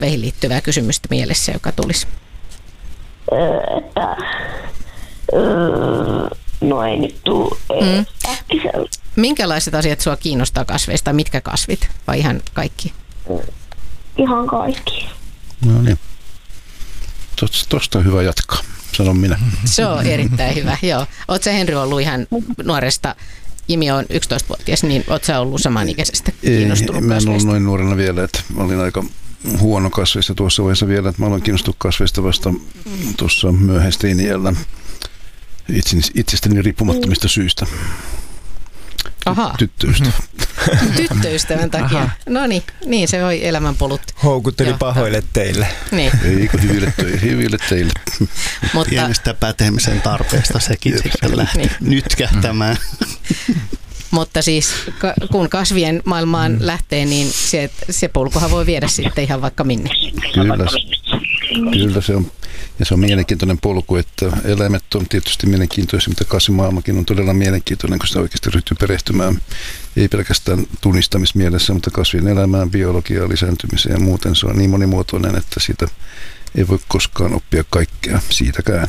kasveihin liittyvää kysymystä mielessä, joka tulisi? No ei nyt tule äkkiseltä. Minkälaiset asiat sua kiinnostaa kasveista? Mitkä kasvit? Vai ihan kaikki? Ihan kaikki. No niin. Tuosta on hyvä jatkaa, sanon minä. Se on erittäin hyvä, joo. Oletko sä, Henry, ollut ihan nuoresta? Jimi on 11-vuotias, niin oletko sä ollut samanikäisestä kiinnostunut kasveista? Mä en ollut noin nuorena vielä, että mä olin aika huono kasveista tuossa vaiheessa vielä, että mä aloin kiinnostua kasveista vasta tuossa myöhäisteini-iällä itsestäni riippumattomista syistä. Ahaa. Tyttöystävä. Tyttöystävän takia. No niin se oli elämänpolut. Houkutteli pahoille teille. Niin. Eikö hyville teille. Mutta pienestä pätemisen tarpeesta sekin sitten lähti nytkähtämään. Mutta siis kun kasvien maailmaan lähtee, niin se polkuhan voi viedä sitten ihan vaikka minne. Kyllä se on. Ja se on mielenkiintoinen polku, että eläimet on tietysti mielenkiintoisia, mutta kasvimaailmakin on todella mielenkiintoinen, kun sitä oikeasti ryhtyy perehtymään. Ei pelkästään tunnistamismielessä, mutta kasvien elämään, biologiaan, lisääntymiseen ja muuten se on niin monimuotoinen, että siitä ei voi koskaan oppia kaikkea siitäkään.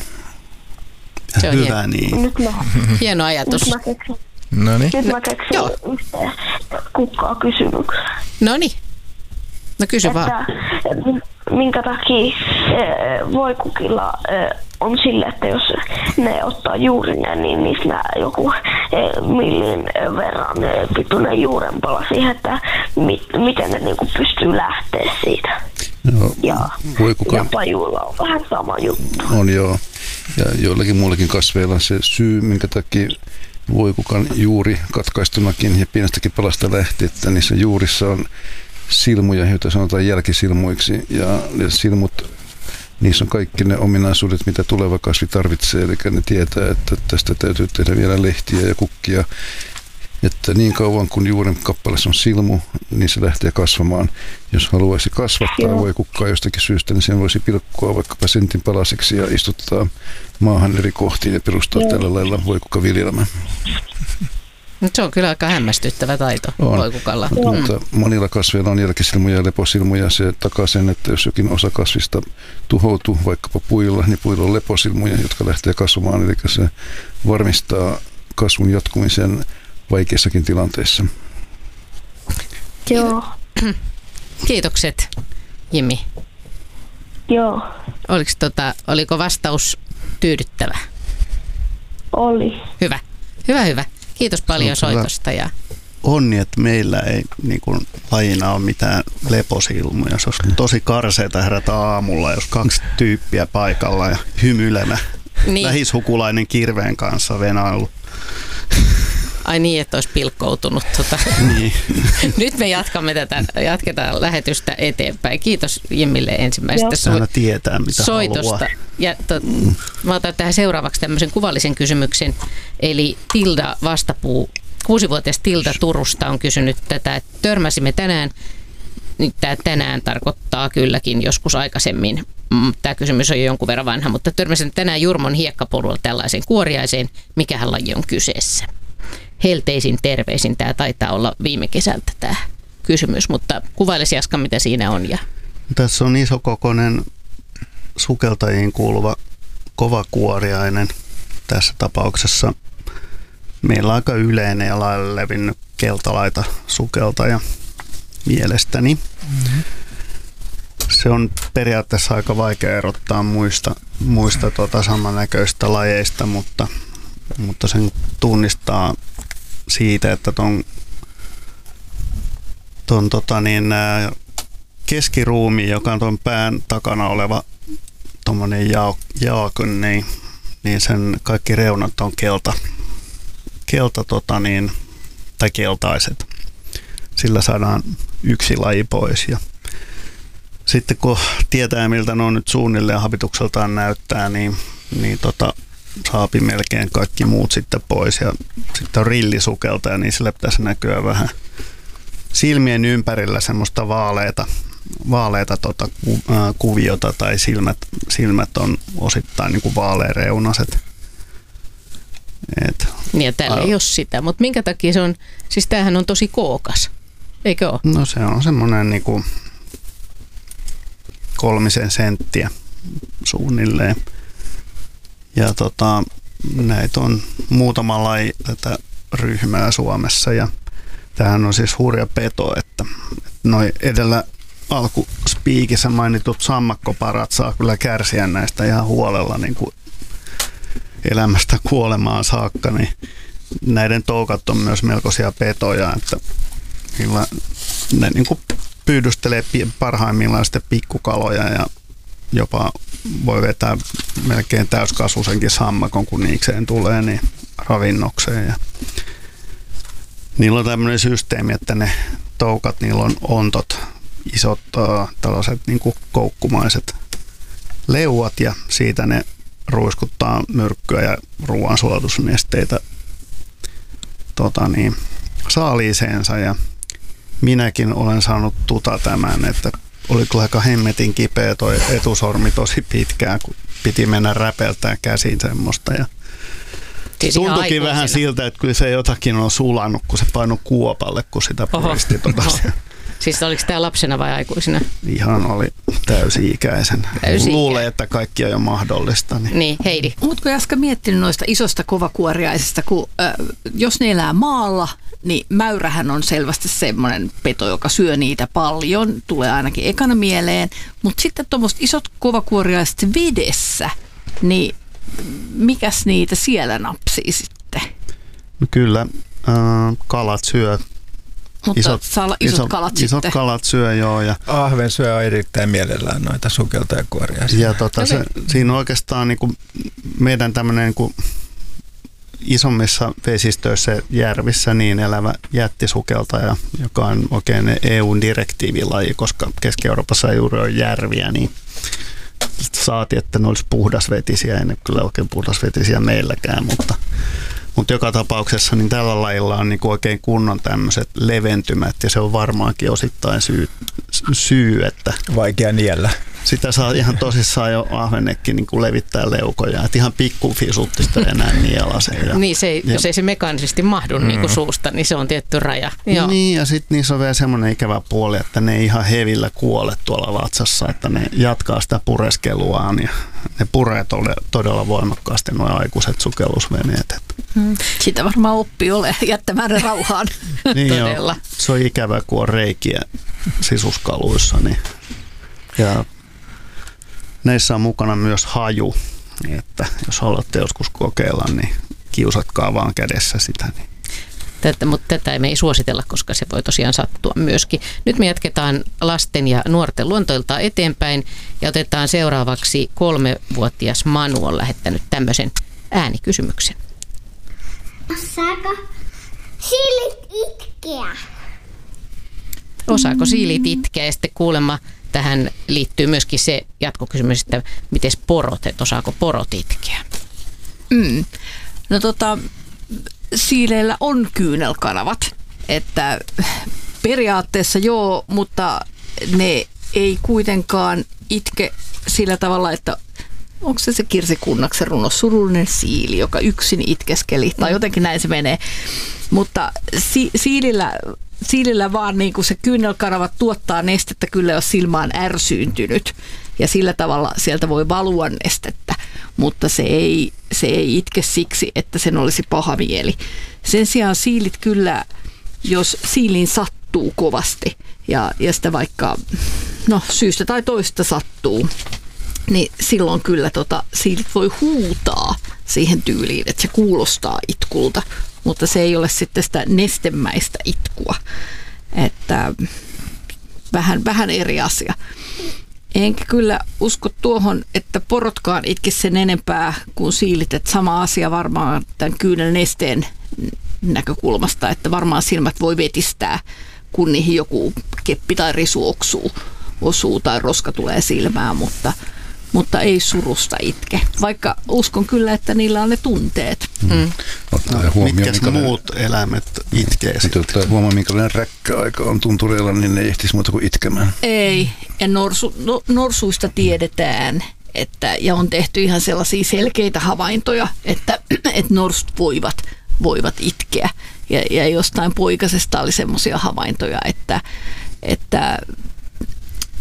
Se on hyvä niin. Hieno ajatus. Nyt mä keksin yhteen kukkaa kysymyksen. Noniin. No kysy vaan. Minkä takia voikukilla on sille, että jos ne ottaa juurineen, niin niissä joku millin verran pituinen juurenpala siihen, että miten ne niinku pystyy lähteä siitä. No, ja pajuilla on vähän sama juttu. On joo. Ja joillakin muillakin kasveilla se syy, minkä takia voikukan juuri katkaistunakin ja pienestäkin palasta lähti, että niissä juurissa on silmuja, joita sanotaan jälkisilmuiksi, ja silmut, niissä on kaikki ne ominaisuudet, mitä tuleva kasvi tarvitsee, eli ne tietää, että tästä täytyy tehdä vielä lehtiä ja kukkia, että niin kauan kun juuren kappaleessa on silmu, niin se lähtee kasvamaan. Jos haluaisi kasvattaa voikukkaa jostakin syystä, niin sen voisi pilkkoa vaikkapa sentin palasiksi ja istuttaa maahan eri kohtiin ja perustaa tällä lailla voikukkaviljelmän. Se on kyllä aika hämmästyttävä taito voikukalla. Mutta monilla kasveilla on jälkisilmuja ja leposilmuja. Se takaa sen, että jos jokin osa kasvista tuhoutuu vaikkapa puilla, niin puilla on leposilmuja, jotka lähtee kasvamaan. Eli se varmistaa kasvun jatkumisen vaikeissakin tilanteissa. Joo. Kiitokset, Jimmi. Joo. Oliko vastaus tyydyttävä? Oli. Hyvä. Kiitos paljon soitosta. Ja onni, että meillä ei niin kuin lajina ole mitään leposilmuja. Se olisi tosi karseeta herätä aamulla, jos 2 tyyppiä paikalla ja hymyilevä lähisukulainen kirveen kanssa venailu. Ai niin, että olisi pilkkoutunut. Niin. Nyt me jatketaan lähetystä eteenpäin. Kiitos Jimmille ensimmäisestä soitosta. Ja mä otan tähän seuraavaksi tämmöisen kuvallisen kysymyksen. Eli Tilda Vastapuu, 6-vuotias Tilda Turusta on kysynyt tätä, että törmäsimme tänään. Nyt tämä tänään tarkoittaa kylläkin joskus aikaisemmin. Tämä kysymys on jo jonkun verran vanha, mutta törmäsin tänään Jurmon hiekkapolulla tällaiseen kuoriaiseen. Mikähän laji on kyseessä? Helteisin terveisin. Tämä taitaa olla viime kesältä tämä kysymys, mutta kuvailisi Jaska, mitä siinä on. Tässä on isokokoinen sukeltajiin kuuluva kovakuoriainen. Tässä tapauksessa meillä on aika yleinen ja laajalle levinnyt keltalaita sukeltaja mielestäni. Mm-hmm. Se on periaatteessa aika vaikea erottaa muista samannäköistä lajeista, mutta sen tunnistaa siitä, että ton keskiruumi, joka on tuon pään takana oleva tommonen jaakon, niin sen kaikki reunat on tai keltaiset. Sillä saadaan yksi laji pois. Ja sitten kun tietää, miltä ne on nyt suunnilleen habitukseltaan näyttää, niin saapi melkein kaikki muut sitten pois. Ja sitten on rillisukeltaja, niin sillä pitäisi näkyä vähän silmien ympärillä semmoista vaaleita kuviota, tai silmät on osittain niin kuin vaaleareunaiset. Niin ja täällä ei ole sitä, mutta minkä takia se on, siis tämähän on tosi kookas, eikö ole? No se on semmoinen niinku, 3 senttiä suunnilleen. Ja näitä on muutama laji tätä ryhmää Suomessa ja tämähän on siis hurja peto, että noi edellä alkuspiikissä mainitut sammakkoparat saa kyllä kärsiä näistä ihan huolella niin kuin elämästä kuolemaan saakka, niin näiden toukat on myös melkoisia petoja, että ne niin kuin pyydystelee parhaimmillaan sitten pikkukaloja ja jopa voi vetää melkein täyskasvusenkin sammakon, kun niikseen tulee, niin ravinnokseen. Ja niillä on tämmöinen systeemi, että ne toukat, niillä on ontot, isot tällaiset niin kuin koukkumaiset leuat ja siitä ne ruiskuttaa myrkkyä ja ruoansulatusnesteitä saaliiseensa ja minäkin olen saanut tämän, että oli kyllä aika hemmetin kipeä toi etusormi tosi pitkään, kun piti mennä räpeltää käsiin semmoista ja siis tuntuikin vähän siltä, että kyllä se jotakin on sulannut, kun se painui kuopalle, kun sitä puristi Siis oliko tämä lapsena vai aikuisena? Ihan oli täysi-ikäisen. Luulee, että kaikki on jo mahdollista. Niin Heidi. Oletko äsken miettinyt noista isosta kovakuoriaisista, kun jos ne elää maalla, niin mäyrähän on selvästi semmoinen peto, joka syö niitä paljon, tulee ainakin ekana mieleen. Mutta sitten tuommoiset isot kovakuoriaiset vedessä, niin mikäs niitä siellä napsii sitten? No kyllä, kalat syö. Mutta isot kalat sitten. Isot kalat syö, joo. Ja ahven syö erittäin mielellään noita sukeltajakuoriaisia. Ja siinä oikeastaan niin kuin meidän tämmöinen niin kuin isommissa vesistöissä järvissä niin elävä jättisukeltaja, joka on oikein EU-direktiivilaji, koska Keski-Euroopassa ei juuri ole järviä, niin saatiin, että ne olisi puhdasvetisiä, ei ne kyllä oikein puhdasvetisiä meilläkään, mutta joka tapauksessa niin tällä lajilla on niin oikein kunnon tämmöiset leventymät ja se on varmaankin osittain syy että vaikea niellä. Sitä saa ihan tosissaan jo ahvennekin niin levittää leukoja, että ihan pikkufisutti sitä enää nielasee. Niin, jos ei se mekaanisesti mahdu niin kuin suusta, niin se on tietty raja. Joo. Niin, ja sitten niissä on vielä semmoinen ikävä puoli, että ne ei ihan hevillä kuole tuolla vatsassa, että ne jatkaa sitä pureskeluaan ja ne puree todella voimakkaasti nuo aikuiset sukellusveneet. Sitä varmaan oppii ole jättämään ne rauhaan. Niin todella. Se on ikävä, kun on reikiä sisuskaluissa. Niin. Ja näissä on mukana myös haju, että jos haluatte joskus kokeilla, niin kiusatkaa vaan kädessä sitä. Niin. Mutta tätä me ei suositella, koska se voi tosiaan sattua myöskin. Nyt me jatketaan lasten ja nuorten luontoilta eteenpäin ja otetaan seuraavaksi 3-vuotias Manu on lähettänyt tämmöisen äänikysymyksen. Osaako siilit itkeä? Osaako siilit itkeä? Ja sitten kuulemma tähän liittyy myöskin se jatkokysymys, että miten porot, että osaako porot itkeä? No siileillä on kyynelkanavat, että periaatteessa joo, mutta ne ei kuitenkaan itke sillä tavalla, että onko se Kirsi Kunnaksen runo Surullinen siili, joka yksin itkeskeli, tai jotenkin näin se menee. Mutta siilillä vaan niin kuin se kyynelkanavat tuottaa nestettä kyllä, jos silmä on ärsyyntynyt. Ja sillä tavalla sieltä voi valua nestettä, mutta se ei itke siksi, että sen olisi paha mieli. Sen sijaan siilit kyllä, jos siiliin sattuu kovasti ja sitä vaikka syystä tai toista sattuu, niin silloin kyllä siilit voi huutaa siihen tyyliin, että se kuulostaa itkulta, mutta se ei ole sitten sitä nestemäistä itkua, että vähän eri asia. Enkä kyllä usko tuohon, että porotkaan itkisi sen enempää kuin siilit, että sama asia varmaan tämän kyynelnesteen näkökulmasta, että varmaan silmät voi vetistää, kun niihin joku keppi tai risu osuu tai roska tulee silmään, mutta ei surusta itke. Vaikka uskon kyllä, että niillä on ne tunteet. Mitkä muut eläimet itkee sitten? Ottaa huomioon, minkälainen räkkäaika on tuntureilla, niin ne ei ehtisi muuta kuin itkemään. Ei. Ja norsuista tiedetään, ja on tehty ihan sellaisia selkeitä havaintoja, että norsut voivat itkeä. Ja jostain poikasesta oli semmoisia havaintoja, että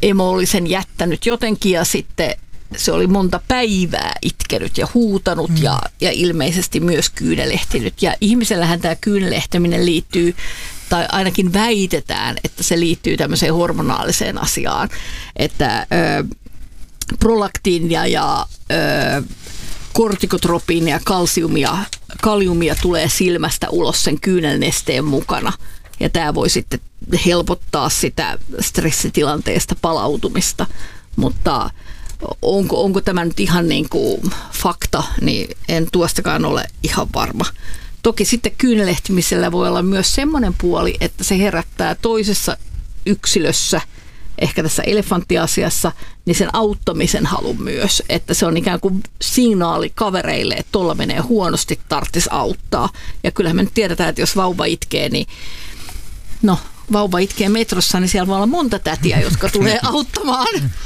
emo oli sen jättänyt jotenkin ja sitten se oli monta päivää itkenyt ja huutanut ja ilmeisesti myös kyynelehtinyt. Ja ihmisellähän tämä kyynelehtiminen liittyy, tai ainakin väitetään, että se liittyy tämmöiseen hormonaaliseen asiaan, että prolaktiinia ja kortikotropiinia ja kaliumia tulee silmästä ulos sen kyynelnesteen mukana. Ja tämä voi sitten helpottaa sitä stressitilanteesta palautumista, mutta onko tämä nyt ihan niin kuin fakta, niin en tuostakaan ole ihan varma. Toki sitten kyynelehtimisellä voi olla myös semmoinen puoli, että se herättää toisessa yksilössä, ehkä tässä elefanttiasiassa, niin sen auttamisen halun myös. Että se on ikään kuin signaali kavereille, että tuolla menee huonosti, tarvitsisi auttaa. Ja kyllähän me nyt tiedetään, että jos vauva itkee, niin vauva itkee metrossa, niin siellä voi olla monta tätiä, jotka tulee auttamaan.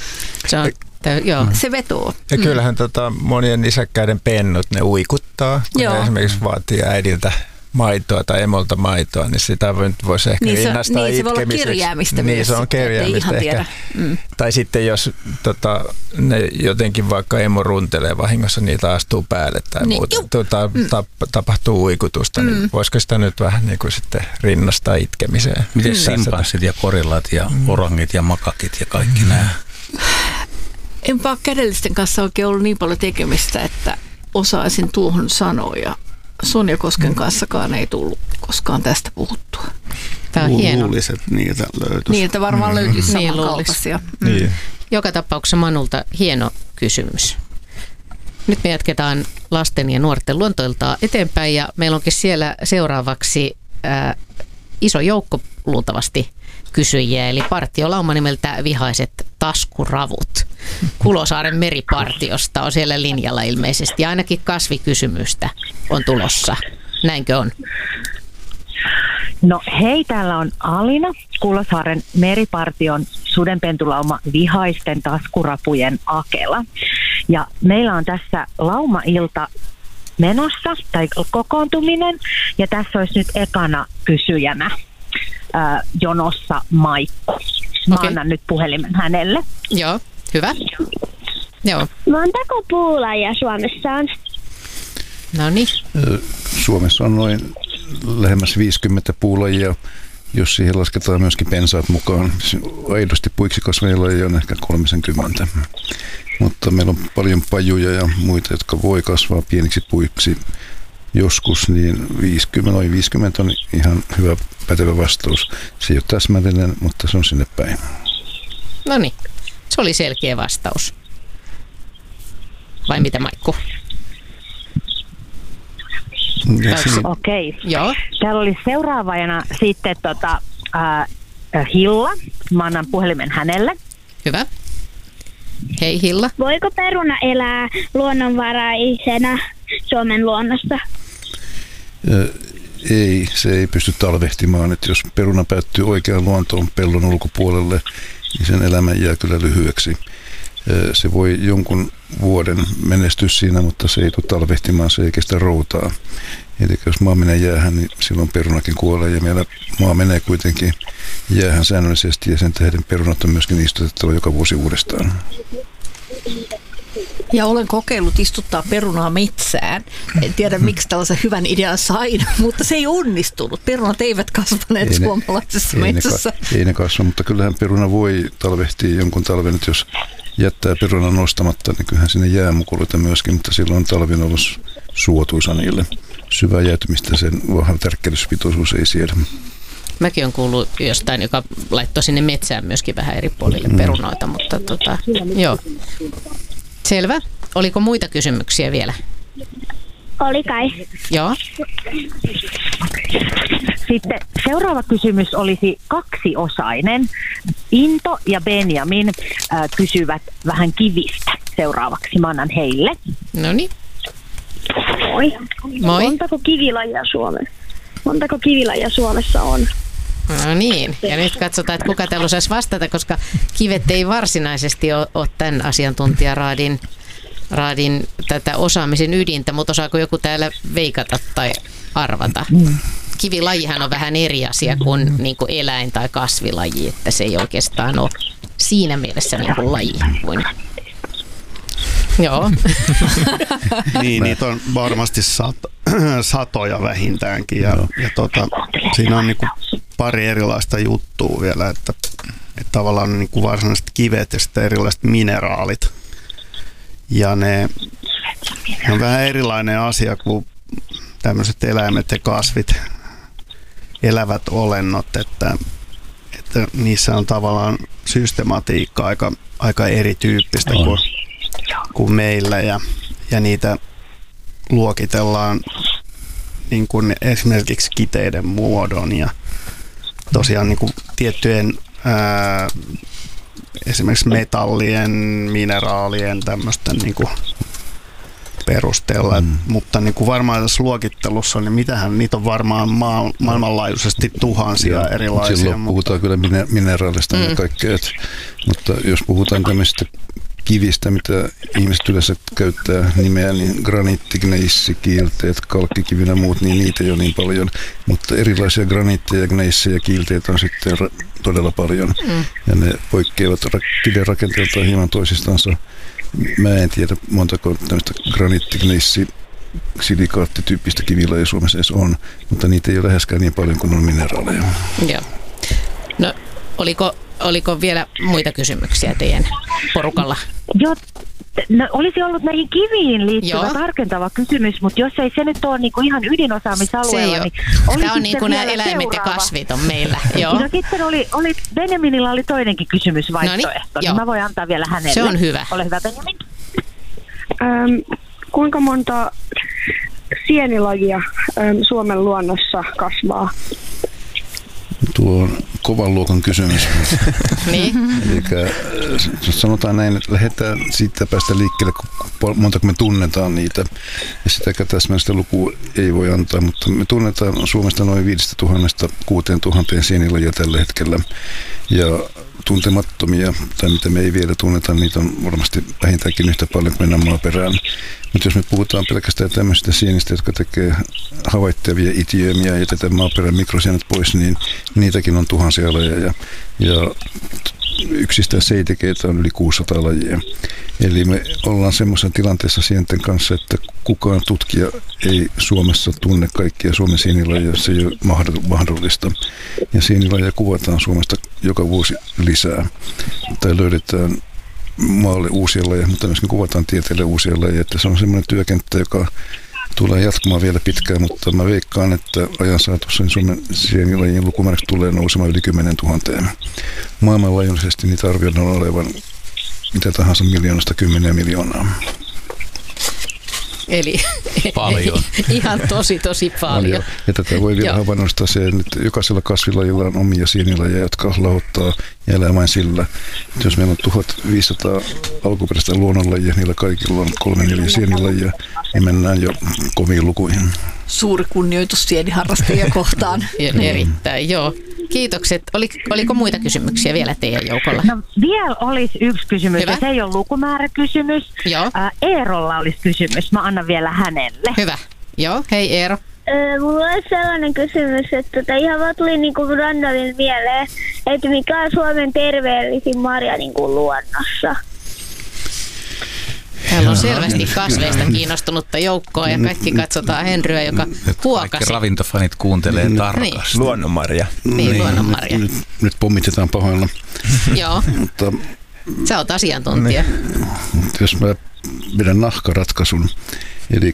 Se vetoo. Ja kyllähän monien nisäkkäiden pennut, ne uikuttaa. Kun ne esimerkiksi vaatii äidiltä maitoa tai emolta maitoa, niin sitä voisi ehkä rinnastaa itkemiseksi. Se voi olla kerjäämistä myös. Niin, se on kerjäämistä ehkä. Tai sitten jos ne jotenkin vaikka emo runtelee vahingossa, niitä astuu päälle tai muuta. Tapahtuu uikutusta, niin voisiko sitä nyt vähän niin kuin sitten rinnastaa itkemiseen? Miten simpanssit ja korillat ja orangit ja makakit ja kaikki nämä? Enpä ole kädellisten kanssa oikein ollut niin paljon tekemistä, että osaisin tuohon sanoa. Ja Sonja Kosken kanssakaan ei tullut koskaan tästä puhuttua. Tämä on hieno. Luulisin, että niitä löytyisi. Niitä varmaan löytyisi samankaltaisia. Niin. Joka tapauksessa Manulta hieno kysymys. Nyt me jatketaan lasten ja nuorten luontoiltaa eteenpäin ja meillä onkin siellä seuraavaksi iso joukko luultavasti kysyjiä, eli partiolauma nimeltä Vihaiset taskuravut. Kulosaaren meripartiosta on siellä linjalla ilmeisesti, ja ainakin kasvikysymystä on tulossa. Näinkö on? No hei, täällä on Alina, Kulosaaren meripartion sudenpentulauma Vihaisten taskurapujen Akela. Ja meillä on tässä laumailta menossa, tai kokoontuminen, ja tässä olisi nyt ekana kysyjänä jonossa Maikku. Mä annan nyt puhelimen hänelle. Joo, hyvä. Joo. Montako puulajia Suomessa on? No niin. Suomessa on noin lähemmäs 50 puulajia, jos siihen lasketaan myöskin pensaat mukaan. Aidosti puiksi kasvajia on ehkä 30. Mutta meillä on paljon pajuja ja muita, jotka voi kasvaa pieniksi puiksi joskus, niin noin 50 on ihan hyvä pätevä vastaus. Se ei ole täsmällinen, mutta se on sinne päin. No niin, se oli selkeä vastaus. Vai mitä, Maikku? Okei. Joo. Täällä oli seuraavana sitten Hilla. Mä annan puhelimen hänelle. Hyvä. Hei Hilla. Voiko peruna elää luonnonvaraisena Suomen luonnossa? Ei, se ei pysty talvehtimaan. Että jos peruna päättyy oikeaan luontoon pellon ulkopuolelle, niin sen elämä jää kyllä lyhyeksi. Se voi jonkun vuoden menestyä siinä, mutta se ei tule talvehtimaan, se ei kestä routaa. Eli jos maa menee jäähän, niin silloin perunakin kuolee. Ja meillä maa menee kuitenkin jäähän säännöllisesti ja sen tähden perunat on myöskin istutettava joka vuosi uudestaan. Ja olen kokeillut istuttaa perunaa metsään. En tiedä, miksi tällaisen hyvän idean sain, mutta se ei onnistunut. Perunat eivät kasvaneet suomalaisessa metsässä. Ei ne kasva, mutta kyllähän peruna voi talvehtia jonkun talven, että jos jättää perunan nostamatta, niin kyllähän sinne jää mukuloita myöskin, mutta silloin talvin ollut suotuisa niille. Syvää jäätymistä sen vahva tärkkelyspitoisuus ei siedä. Mäkin olen kuullut jostain, joka laittoi sinne metsään myöskin vähän eri puolille perunoita, mutta joo. Selvä. Oliko muita kysymyksiä vielä? Oli kai. Joo. Sitten seuraava kysymys olisi kaksiosainen. Into ja Benjamin kysyvät vähän kivistä seuraavaksi. Mä annan heille. No niin. Moi. Moi. Montako kivilajia Suomessa on? No niin, ja nyt katsotaan, että kuka täällä osaisi vastata, koska kivet ei varsinaisesti ole tämän asiantuntijaraadin tätä osaamisen ydintä, mutta osaako joku täällä veikata tai arvata? kivilajihan on vähän eri asia kuin, niin kuin eläin- tai kasvilaji, että se ei oikeastaan ole siinä mielessä niin kuin laji. Joo. Niin, niitä on varmasti satoja vähintäänkin ja siinä on niin kuin pari erilaista juttua vielä, että tavallaan on niin kuin varsinaiset kivet ja sitten erilaiset mineraalit. Ja ne on vähän erilainen asia kuin tämmöiset eläimet ja kasvit, elävät olennot, että niissä on tavallaan systematiikka aika erityyppistä kuin meillä ja niitä luokitellaan niin kuin esimerkiksi kiteiden muodon ja tosiaan niin kuin tiettyjen esimerkiksi metallien, mineraalien tämmöisten niin kuin perusteella, mutta niin kuin varmaan tässä luokittelussa, niin mitähän niitä on varmaan maailmanlaajuisesti tuhansia erilaisia. Silloin puhutaan kyllä mineraalista ja kaikkea, mutta jos puhutaan tämmöistä kivistä, mitä ihmiset yleensä käyttää nimeä, niin graniitti, gneissi, kiilteet, kalkkikivinä ja muut, niin niitä ei ole niin paljon, mutta erilaisia graniitteja, gneissejä ja kiilteitä on sitten todella paljon, ja ne poikkeavat kivien rakenteeltaan hieman toisistansa. Mä en tiedä montako tämmöistä graniitti, gneissi, silikaattityyppistä kivillä Suomessa edes on, mutta niitä ei ole läheskään niin paljon kuin on mineraaleja. Joo. No, oliko vielä muita kysymyksiä teidän porukalla? Joo, no, olisi ollut näihin kiviin liittyvä tarkentava kysymys, mutta jos ei se nyt ole niinku ihan ydinosaamisalueella, niin tämä on niin kuin nämä eläimet ja kasvit on meillä. Joo. No sitten Benjaminilla oli toinenkin kysymysvaihtoehto, niin mä voin antaa vielä hänelle. Se on hyvä. Ole hyvä, Benjamin. Kuinka monta sienilajia Suomen luonnossa kasvaa? Tuo on kovan luokan kysymys. Niin. Eli sanotaan näin, että lähdetään siitä päästä liikkeelle, montako me tunnetaan niitä. Ja sitäkään täsmällistä lukua ei voi antaa, mutta me tunnetaan Suomesta noin 5000 6000 sienilajia tällä hetkellä. Ja tuntemattomia, tai mitä me ei vielä tunneta, niitä on varmasti vähintäänkin yhtä paljon kuin mennään maaperään. Mutta jos me puhutaan pelkästään tämmöisistä sienistä, jotka tekee havaittavia itiömiä ja jätetään maaperän mikrosienet pois, niin niitäkin on tuhansia lajeja. Ja yksistään seitikeitä on yli 600 lajia. Eli me ollaan semmoisessa tilanteessa sienten kanssa, että kukaan tutkija ei Suomessa tunne kaikkia Suomen sienilajia, se ei ole mahdollista. Ja sienilajia kuvataan Suomesta joka vuosi lisää. Tai löydetään maalle uusia lajeja, mutta myöskin kuvataan tieteelle uusia lajeja. Että se on semmoinen työkenttä, joka tulee jatkumaan vielä pitkään, mutta mä veikkaan, että ajan saatossa niin Suomen sienilajien lukumääräksi tulee nousemaan yli 10 000. Maailmanlaajuisesti niitä arvioidaan olevan mitä tahansa 10 miljoonaa. Eli paljon. Ihan tosi paljon. Ja tätä voi vielä havainnoistaa se, että jokaisella kasvilajilla on omia sienilajeja, jotka lahottaa ja elää vain sillä. Että jos meillä on 1500 alkuperäistä luonnonlajia, niillä kaikilla on 3-4 sienilajia, niin mennään jo koviin lukuihin. Suuri kunnioitus sieniharrastajia kohtaan. Erittäin, joo. Kiitokset. Oliko muita kysymyksiä vielä teidän joukolla? No vielä olisi yksi kysymys, ja se ei ole lukumääräkysymys. Joo. Eerolla olisi kysymys. Mä annan vielä hänelle. Hyvä. Joo, hei Eero. Mulla olisi sellainen kysymys, että ihan vaan tuli niinku randomilla mieleen, että mikä on Suomen terveellisin marja niinku luonnossa? Täällä on selvästi kasveista kiinnostunutta joukkoa ja kaikki katsotaan Henryä, joka huokasi. Kaikki ravintofanit kuuntelee tarkasti. Luonnonmarja. Niin, luonnonmarja. Nyt pommitetaan pahoilla. Joo. Mutta sä oot asiantuntija. Jos mä vedän nahkaratkaisun, eli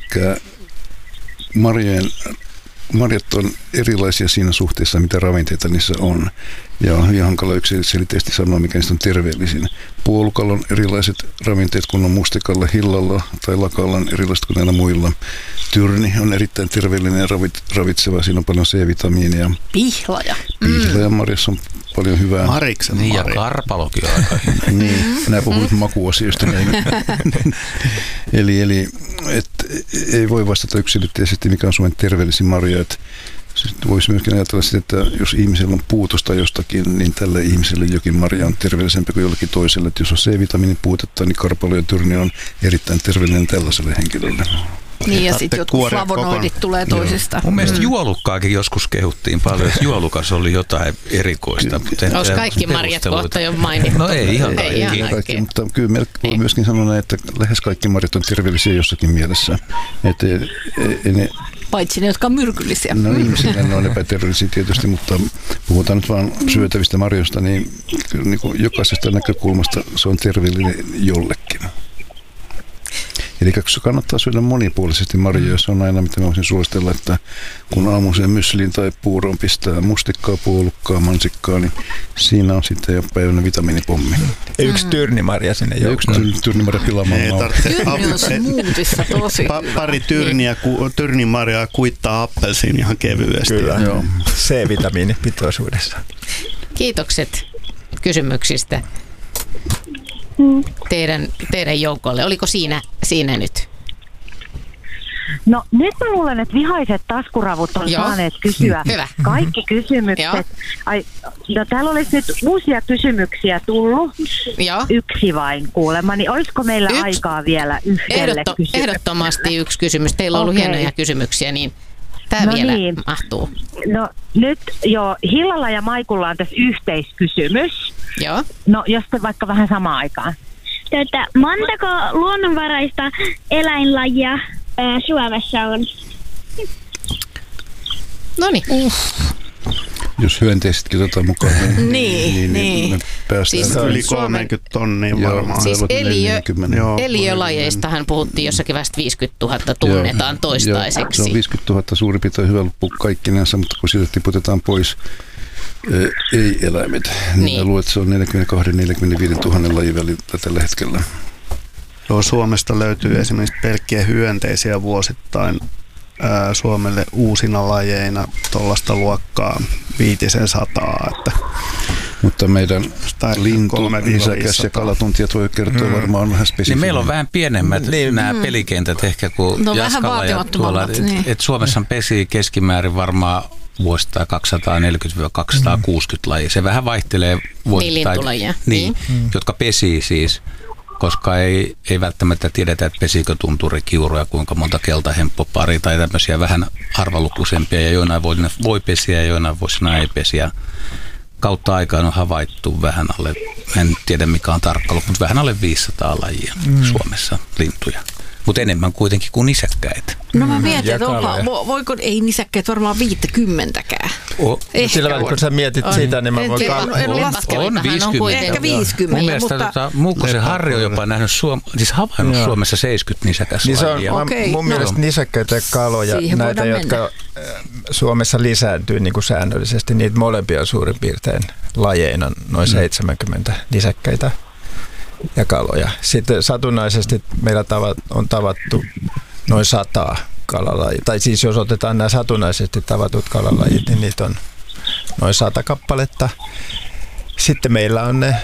marjat on erilaisia siinä suhteessa, mitä ravinteita niissä on. Ja on hyvin hankala yksiselitteisesti sanoa, mikä niistä on terveellisin. Puolukalla on erilaiset ravinteet kuin on mustikalla, hillalla tai lakalla on erilaiset kuin näillä muilla. Tyrni on erittäin terveellinen ja ravitseva. Siinä on paljon C-vitamiinia. Pihlaja. Pihlaja marjassa on paljon hyvää. Mariksen niin ja karpalokin on aika hyvä. Niin, nämä puhut makuasioista. Eli ei voi vastata yksilitteisesti, mikä on Suomen terveellisin marja. Voisi myöskin ajatella sitä, että jos ihmisellä on puutosta jostakin, niin tälle ihmiselle jokin marja on terveellisempi kuin jollekin toiselle. Että jos on C-vitamiinin puutetta, niin karpalo ja tyrni on erittäin terveellinen tällaiselle henkilölle. Niin, ja sitten jotkut flavonoidit tulee toisista. Mun mielestä juolukkaakin joskus kehuttiin paljon, että juolukas oli jotain erikoista. Olisi kaikki marjat kohta jo mainittu. No ei ihan kaikki, mutta kyllä voi myöskin sanoa, että lähes kaikki marjat on terveellisiä jossakin mielessä. Että paitsi ne, jotka on myrkyllisiä. No ihmisillä ne on epäterveellisiä tietysti, mutta puhutaan nyt vaan syötävistä marjoista, niin jokaisesta näkökulmasta se on terveellinen jollekin. Eli kannattaa syödä monipuolisesti marjoja. Se on aina, mitä mä voisin suositella, että kun aamuiseen mysliin tai puuroon pistää mustikkaa, puolukkaa, mansikkaa, niin siinä on sitten jo päivänä vitamiinipommi. Yksi tyrnimarja sinne joukkoon. Yksi tyrnimarja pilaamaan. Tyrni on smoothissa tosi Pari tyrnimarjaa kuittaa appelsiin ihan kevyesti. Kyllä, joo. C-vitamiinipitoisuudessa. Kiitokset kysymyksistä teidän joukolle. Oliko siinä nyt? No nyt mä luulen, että vihaiset taskuravut on saaneet kysyä kaikki kysymykset. No täällä olisi nyt uusia kysymyksiä tullut. Yksi vain kuulemma, niin olisiko meillä aikaa vielä yhdelle kysymykselle? Ehdottomasti yksi kysymys. Teillä on ollut hienoja kysymyksiä, niin tämä vielä mahtuu. No nyt jo Hillalla ja Maikulla on tässä yhteiskysymys. Joo. No jos te vaikka vähän samaan aikaan. Montako luonnonvaraista eläinlajia Suomessa on? Noniin. Jos hyönteisetkin otetaan mukaan, niin me päästään siis yli 30 tonnia varmaan. Siis eliölajeistahan puhuttiin jossakin vasta 50 000 tunnetaan toistaiseksi. Se on 50 000 suurin piirtein hyvä loppu kaikkinensa, mutta kun siitä tiputetaan pois ei-eläimet, niin luulen, että se on 42-45 000 lajia välillä tällä hetkellä. Joo, Suomesta löytyy esimerkiksi pelkkiä hyönteisiä vuosittain Suomelle uusina lajeina tuollaista luokkaa 500. Mutta meidän lintu, nisäkäs ja kalatuntijat voi kertoa varmaan vähän spesifiä. Niin meillä on vähän pienemmät nämä pelikentät ehkä kuin Jaskalla ja tuolla. Et Suomessa pesii keskimäärin varmaan vuosittain 240-260 lajia. Se vähän vaihtelee vuosittain. Niin, jotka pesii siis. Koska ei välttämättä tiedetä, että pesikö tunturi kiuruja, kuinka monta keltahemppoparia tai tämmöisiä vähän arvalukuisempia, ja joinain voi pesiä ja joinain vuosina ei pesiä. Kautta aikaan on havaittu vähän alle, en tiedä mikä on tarkka luku, mutta vähän alle 500 lajia Suomessa lintuja. Mutta enemmän kuitenkin kuin nisäkkäitä. No mä mietin, että voiko, ei nisäkkäät varmaan 50-kään. Sillä välillä, kun sä mietit sitä, niin mä voin on 50. Ehkä 50. Mun mielestä Muukkosen Harri on jopa nähnyt havainnut Suomessa 70 nisäkäslajia. Mun mielestä nisäkkäitä ja kaloja, näitä, jotka Suomessa lisääntyy niin kuin säännöllisesti, niitä molempia suurin piirtein lajeina noin 70 nisäkkäitä ja kaloja. Sitten satunnaisesti meillä on tavattu noin 100 kalalajia. Tai siis jos otetaan nämä satunnaisesti tavatut kalalajit, niin niitä on noin 100 kappaletta. Sitten meillä on ne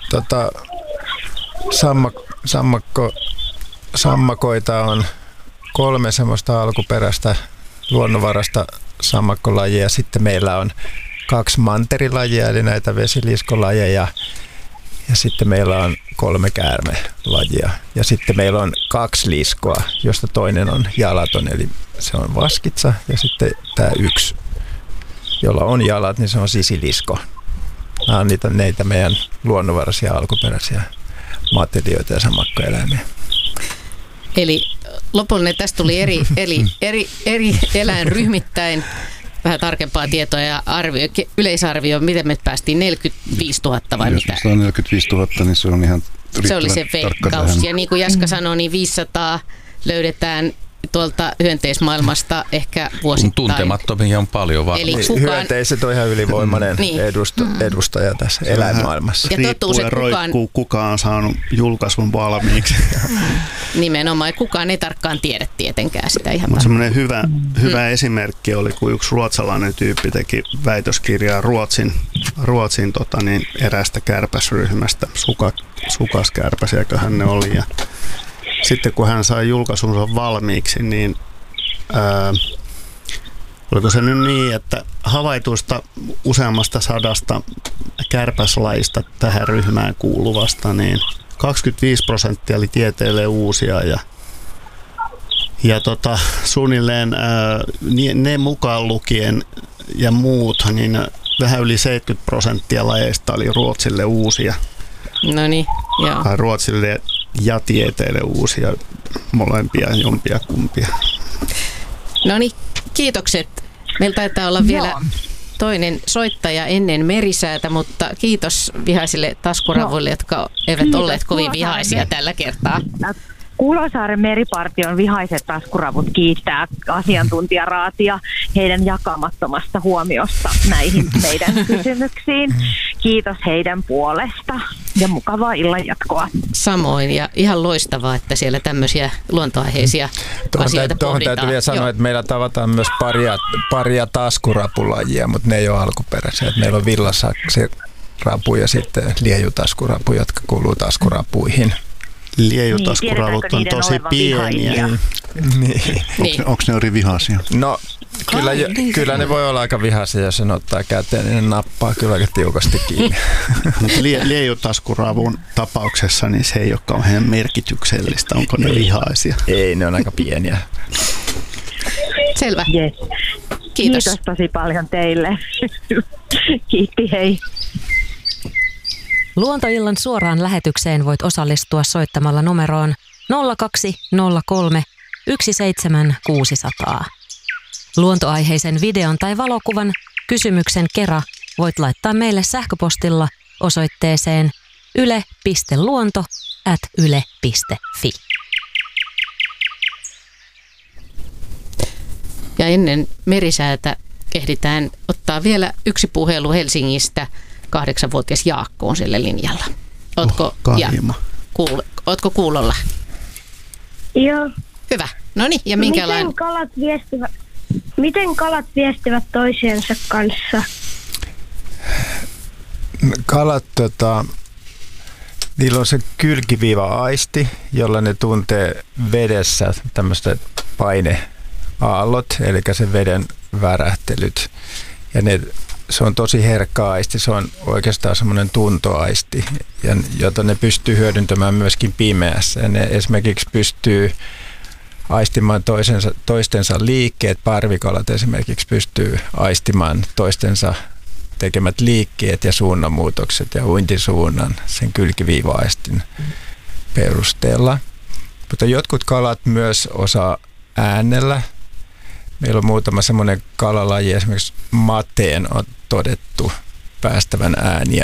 sammakoita on 3 semmoista alkuperäistä luonnonvarasta sammakkolajia. Sitten meillä on 2 manterilajia, eli näitä vesiliskolajia. Ja sitten meillä on 3 käärmelajia. Ja sitten meillä on 2 liskoa, josta toinen on jalaton, eli se on vaskitsa. Ja sitten tämä yksi, jolla on jalat, niin se on sisilisko. Nämä on niitä meidän luonnonvaraisia alkuperäisiä matelioita ja sammakkoeläimiä. Eli lopullinen tästä tuli eri eläinryhmittäin. Vähän tarkempaa tietoa ja yleisarvio, miten me päästiin 45 000 vai mitä? Jos on 45 000, niin se on ihan se oli se veikkaus. Ja niin kuin Jaska sanoi, niin 500 löydetään tuolta hyönteismaailmasta ehkä vuosittain. Tuntemattomia on paljon varmasti. Hyönteiset on ihan ylivoimainen edustaja tässä eläinmaailmassa. Ja riippuu ja roikkuu, kuka on saanut julkaisun valmiiksi. Nimenomaan. Kukaan ei tarkkaan tiedä tietenkään sitä ihan. Mutta semmoinen hyvä esimerkki oli, kun yksi ruotsalainen tyyppi teki väitöskirjaa Ruotsin erästä kärpäsryhmästä, sukaskärpäsiäköhän ne oli. Ja sitten kun hän sai julkaisunsa valmiiksi, niin oliko se nyt niin, että havaituista useammasta 100 kärpäslajista tähän ryhmään kuuluvasta, niin 25% oli tieteelle uusia Ja suunnilleen ne mukaan lukien ja muut, niin vähän yli 70% lajeista oli Ruotsille uusia. No niin, joo. Tai Ruotsille ja tieteelle uusia, molempia, jompia, kumpia. No niin, kiitokset. Meillä taitaa olla vielä toinen soittaja ennen Merisäätä, mutta kiitos vihaisille taskuravuille, jotka eivät olleet kovin vihaisia tällä kertaa. Kulosaaren meripartion vihaiset taskuravut kiittää asiantuntijaraatia heidän jakamattomasta huomiosta näihin meidän kysymyksiin. Kiitos heidän puolesta ja mukavaa illanjatkoa. Samoin ja ihan loistavaa, että siellä tämmöisiä luontoaiheisia asioita pohditaan. Tuohon täytyy vielä sanoa, että meillä tavataan myös paria taskurapulajia, mutta ne ei ole alkuperäisiä. Meillä on villasaksirapu ja sitten liejutaskurappu, jotka kuuluu taskurapuihin. Liejutaskuraavut on tosi pieniä. Niin. Onko ne eri vihaisia? No, kyllä ne voi olla aika vihaisia, jos sen ottaa käteen, niin ne nappaa kyllä aika tiukasti kiinni. Liejutaskuraavun tapauksessa niin se ei ole kauhean merkityksellistä. Onko ne vihaisia? Ei, ne on aika pieniä. Selvä. Yes. Kiitos tosi paljon teille. Kiitti, hei. Luontoillan suoraan lähetykseen voit osallistua soittamalla numeroon 0203 17600. Luontoaiheisen videon tai valokuvan kysymyksen kera voit laittaa meille sähköpostilla osoitteeseen yle.luonto@yle.fi. Ja ennen Merisäätä ehditään ottaa vielä yksi puhelu Helsingistä. 8-vuotias Jaakko on sille linjalla. Ootko kuulolla? Joo. Hyvä. No niin, ja minkälainen? Miten kalat viestivät toisiensa kanssa? Kalat, niillä on se kylkiviiva-aisti, jolla ne tuntee vedessä tämmöiset paineaallot, eli se veden värähtelyt. Ja se on tosi herkkä aisti, se on oikeastaan semmoinen tuntoaisti, jota ne pystyy hyödyntämään myöskin pimeässä. Ja ne esimerkiksi pystyy aistimaan toistensa liikkeet, parvikalat esimerkiksi pystyy aistimaan toistensa tekemät liikkeet ja suunnanmuutokset ja uintisuunnan sen kylkiviiva-aistin perusteella. Mutta jotkut kalat myös osaa äänellä. Meillä on muutama semmoinen kalalaji, esimerkiksi mateen on todettu päästävän ääniä.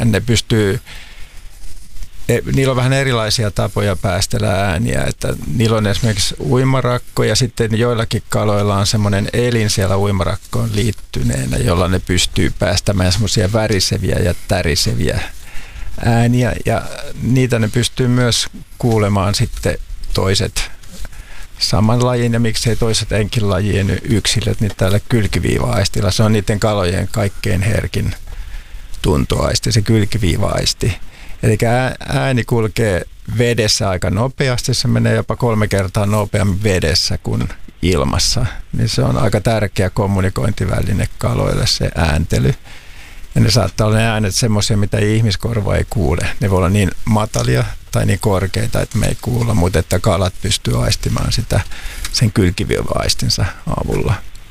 Niillä on vähän erilaisia tapoja päästellä ääniä. Että niillä on esimerkiksi uimarakko ja sitten joillakin kaloilla on semmoinen elin siellä uimarakkoon liittyneenä, jolla ne pystyy päästämään semmoisia väriseviä ja täriseviä ääniä. Ja niitä ne pystyy myös kuulemaan sitten toiset saman lajin ja miksei toiset enkilajien yksilöt, niin täällä kylkiviiva-aistilla. Se on niiden kalojen kaikkein herkin tuntoaisti, se kylkiviiva-aisti. Eli ääni kulkee vedessä aika nopeasti, se menee jopa 3 kertaa nopeammin vedessä kuin ilmassa. Niin se on aika tärkeä kommunikointiväline kaloille se ääntely. Ja ne saattaa olla ne äänet semmoisia, mitä ihmiskorva ei kuule. Ne voi olla niin matalia tai niin korkeita, että me ei kuulla, mutta että kalat pystyy aistimaan sitä sen kylkiviiva-aistinsa avulla.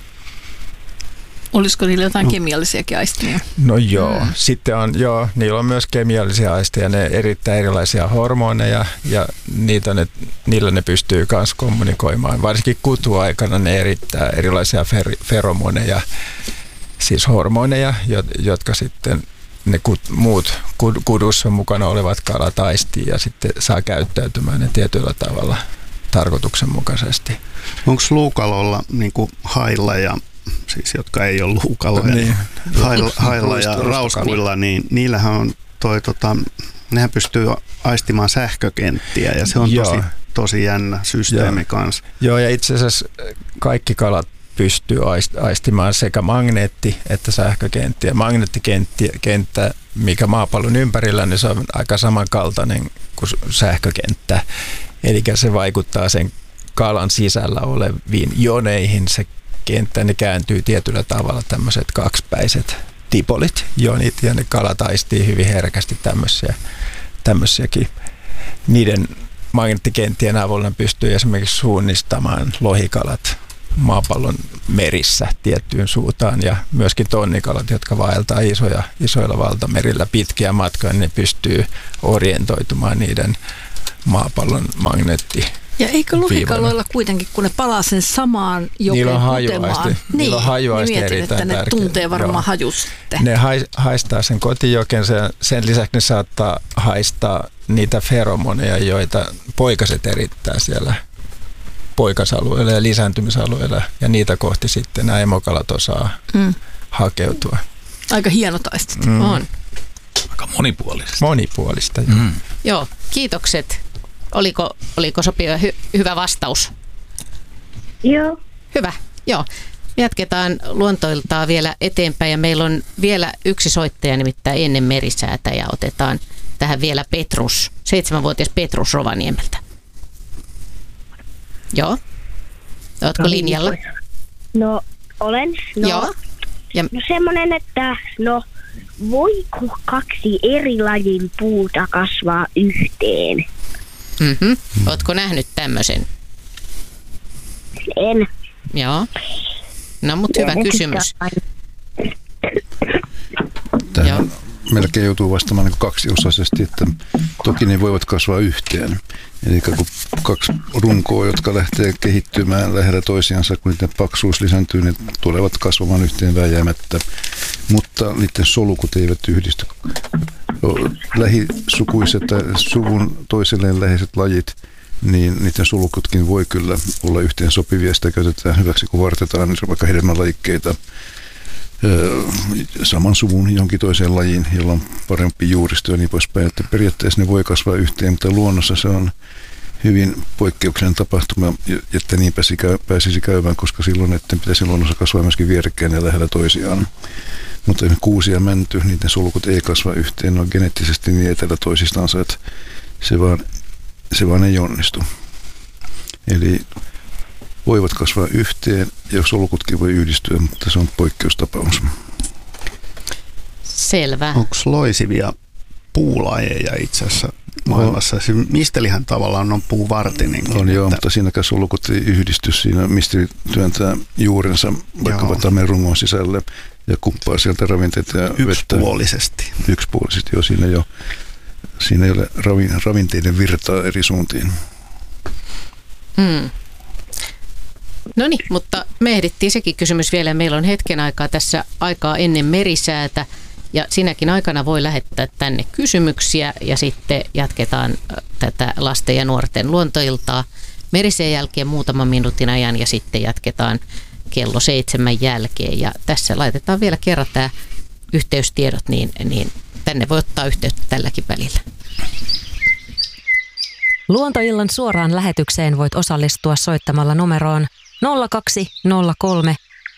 Olisiko niillä jotain kemiallisiakin aistimia? No joo, sitten niillä on myös kemiallisia aisteja, ne erittäin erilaisia hormoneja ja niillä ne pystyy myös kommunikoimaan. Varsinkin kutuaikana ne erittää erilaisia feromoneja, siis hormoneja, jotka sitten ne muut kudussa mukana olevat kalat aistii ja sitten saa käyttäytymään ne tietyllä tavalla tarkoituksenmukaisesti. Onko luukalolla niin kuin hailla siis jotka ei ole luukaloja, niin, hailla ja rauskuilla, niin niillähän on nehän pystyy aistimaan sähkökenttiä ja se on tosi jännä systeemi kanssa. Joo, ja itse asiassa kaikki kalat pystyy aistimaan sekä magneetti- että sähkökenttiä. Magneettikenttä, mikä maapallon ympärillä, niin se on aika samankaltainen kuin sähkökenttä. Eli se vaikuttaa sen kalan sisällä oleviin joneihin. Se kenttä, ne kääntyy tietyllä tavalla tämmöiset kaksipäiset dipolit, jonit, ja ne kalat aistii hyvin herkästi tämmöisiäkin. Niiden magneettikenttien avulla pystyy esimerkiksi suunnistamaan lohikalat maapallon merissä tiettyyn suuntaan ja myöskin tonnikalat, jotka vaeltaa isoilla valtamerillä pitkiä matkoja, niin ne pystyy orientoitumaan niiden maapallon Ja eikö lohikaloilla kuitenkin, kun ne palaa sen samaan jokeen kutemaan, niillä on hajuaisti erittäin tärkeä. Ne tuntee varmaan hajusta. Ne haistaa sen kotijoken, sen lisäksi ne saattaa haistaa niitä feromoneja, joita poikaset erittää siellä poikasalueella ja lisääntymisalueella, ja niitä kohti sitten nämä emokalat osaa hakeutua. Aika hienotaisesti. On. Aika monipuolista. Monipuolista, Joo, kiitokset. Oliko sopiva hyvä vastaus? Joo. Hyvä, joo. Jatketaan luontoiltaa vielä eteenpäin ja meillä on vielä yksi soittaja, nimittäin ennen merisäätä, ja otetaan tähän vielä Petrus, 7-vuotias Petrus Rovaniemeltä. Joo. Oletko linjalla? No, olen. No, joo. Ja no semmoinen, että voiko 2 eri lajin puuta kasvaa yhteen? Ootko nähnyt tämmöisen? En. Joo. No, mutta hyvä kysymys. Tähän melkein joutuu vastaamaan niin 2-osaisesti, että toki ne voivat kasvaa yhteen. Eli kun 2 runkoa, jotka lähtee kehittymään lähellä toisiansa, kun niiden paksuus lisääntyy, ne tulevat kasvamaan yhteen vääjäämättä. Mutta niiden solukut eivät yhdisty. Lähisukuiset tai suvun toisilleen läheiset lajit, niin niiden sulukutkin voi kyllä olla yhteen sopivia. Sitä käytetään hyväksi, kun vartetaan vaikka hedelmälajikkeita saman suvun jonkin toiseen lajiin, jolla on parempi juuristo ja niin poispäin. Että periaatteessa ne voi kasvaa yhteen, mutta luonnossa se on hyvin poikkeuksellinen tapahtuma, että niin pääsisi käymään, koska silloin näiden pitäisi luonnossa kasvaa myöskin vierekkäin ja lähellä toisiaan. Mutta esimerkiksi kuusi ja mänty, niiden sulkut ei kasva yhteen, ne on geneettisesti niin etäällä toisistansa, että se vaan ei onnistu. Eli voivat kasvaa yhteen ja solkutkin voi yhdistyä, mutta se on poikkeustapaus. Selvä. Onko loisivia puulajeja itse asiassa maailmassa? Mistelihän tavallaan on puuvartinenkin. On joo, mutta siinäkään solkut ei yhdisty. Siinä misteli työntää juurensa vaikkapa tammen rungon sisälle ja kuppaa sieltä ravinteita ja yksipuolisesti. Yksipuolisesti, joo. Siinä ei ole ravinteiden virtaa eri suuntiin. No niin, mutta me ehdittiin sekin kysymys vielä. Meillä on hetken aikaa tässä aikaa ennen merisäätä ja sinäkin aikana voi lähettää tänne kysymyksiä ja sitten jatketaan tätä lasten ja nuorten luontoiltaa meriseen jälkeen muutaman minuutin ajan ja sitten jatketaan kello 7 jälkeen. Ja tässä laitetaan vielä kerran tämä yhteystiedot, niin tänne voi ottaa yhteyttä tälläkin välillä. Luontoillan suoraan lähetykseen voit osallistua soittamalla numeroon 0203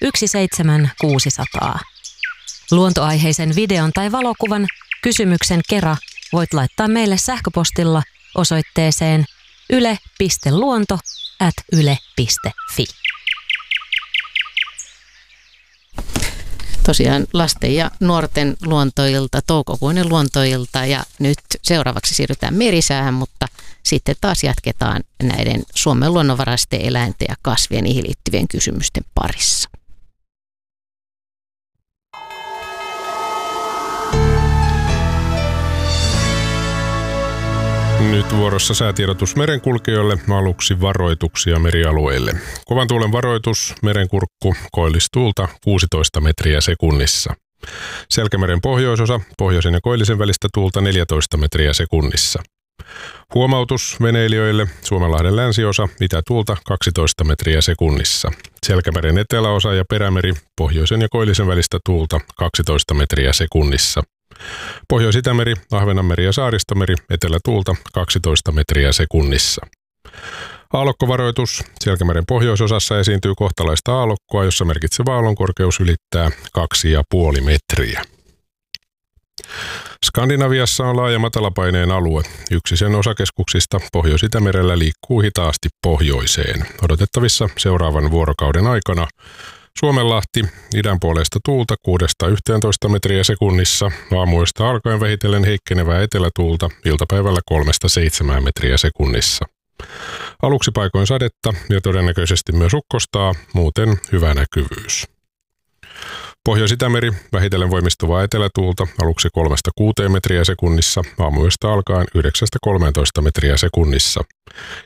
17600. Luontoaiheisen videon tai valokuvan kysymyksen kera voit laittaa meille sähköpostilla osoitteeseen yle.luonto@yle.fi. Tosiaan lasten ja nuorten luontoilta, toukokuinen luontoilta ja nyt seuraavaksi siirrytään merisäähän, mutta sitten taas jatketaan näiden Suomen luonnonvaraisten eläinten ja kasvien niihin liittyvien kysymysten parissa. Nyt vuorossa säätiedotus merenkulkijoille, aluksi varoituksia merialueille. Kovan tuulen varoitus, merenkurkku, koillistuulta 16 metriä sekunnissa. Selkämeren pohjoisosa, pohjoisen ja koillisen välistä tuulta 14 metriä sekunnissa. Huomautus veneilijöille, Suomenlahden länsiosa, itätuulta 12 metriä sekunnissa. Selkämeren eteläosa ja perämeri, pohjoisen ja koillisen välistä tuulta 12 metriä sekunnissa. Pohjois-Itämeri, Ahvenanmeri ja Saaristomeri, etelätuulta 12 metriä sekunnissa. Aallokkovaroitus. Selkämeren pohjoisosassa esiintyy kohtalaista aallokkoa, jossa merkitsevä aallonkorkeus ylittää 2,5 metriä. Skandinaviassa on laaja matalapaineen alue. Yksi sen osakeskuksista Pohjois-Itämerellä liikkuu hitaasti pohjoiseen. Odotettavissa seuraavan vuorokauden aikana Suomenlahti, idän puolesta tuulta 6-11 metriä sekunnissa, aamuista alkaen vähitellen heikkenevää etelätuulta, iltapäivällä 3-7 metriä sekunnissa. Aluksi paikoin sadetta ja todennäköisesti myös ukkostaa, muuten hyvä näkyvyys. Pohjois-Itämeri vähitellen voimistuvaa etelätuulta aluksi 3-6 metriä sekunnissa, aamuyöstä alkaen 9-13 metriä sekunnissa.